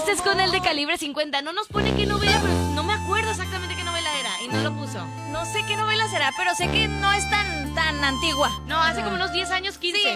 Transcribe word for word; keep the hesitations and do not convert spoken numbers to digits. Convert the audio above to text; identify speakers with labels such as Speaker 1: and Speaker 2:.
Speaker 1: es con el de Calibre cincuenta. No nos pone qué novela, pero no me acuerdo exactamente qué novela era y no lo puso.
Speaker 2: No sé qué novela será, pero sé que no es tan, tan antigua.
Speaker 1: No, hace como unos diez años, quince.
Speaker 2: Sí,